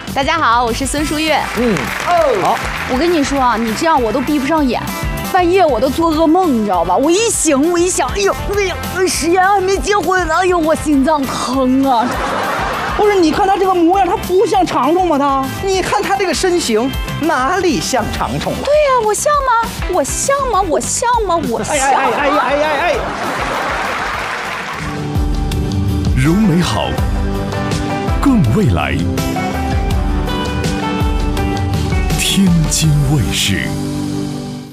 大家好，我是孙书月。 好， 我跟你说啊，你这样我都闭不上眼，半夜我都做噩梦，你知道吧？我一醒，我一想，哎呦，石岩还没结婚，哎呦，我心脏疼啊！ 不是，你看他这个模样，他不像长虫吗？你看他这个身形，哪里像长虫了？ 对呀，我像吗？我像吗？我像吗？我像。 哎！ 如美好，更未来。天津卫视。